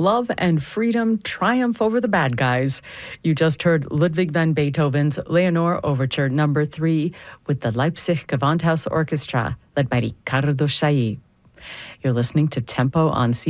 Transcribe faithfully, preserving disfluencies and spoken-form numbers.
love and freedom triumph over the bad guys. You just heard Ludwig van Beethoven's Leonore Overture Number Three with the Leipzig Gewandhaus Orchestra, led by Riccardo Chailly. You're listening to Tempo on C